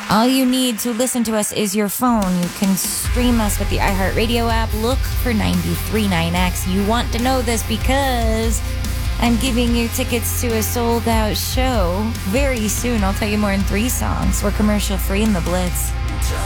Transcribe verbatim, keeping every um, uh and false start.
All you need to listen to us is your phone. You can stream us with the iHeartRadio app. Look for ninety-three point nine X. You want to know this because I'm giving you tickets to a sold-out show very soon. I'll tell you more in three songs. We're commercial-free in the Blitz.